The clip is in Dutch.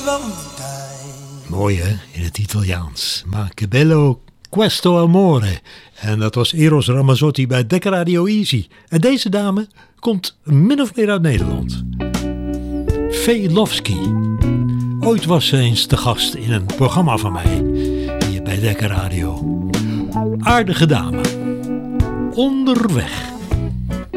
Mooi hè, in het Italiaans. Ma che bello questo amore. En dat was Eros Ramazzotti bij Decca Radio Easy. En deze dame komt min of meer uit Nederland. Velofsky. Ooit was ze eens te gast in een programma van mij. Hier bij Decca Radio. Aardige dame. Onderweg.